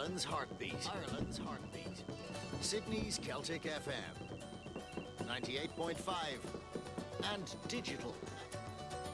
Ireland's heartbeat. Ireland's heartbeat. Sydney's Celtic FM. 98.5 and digital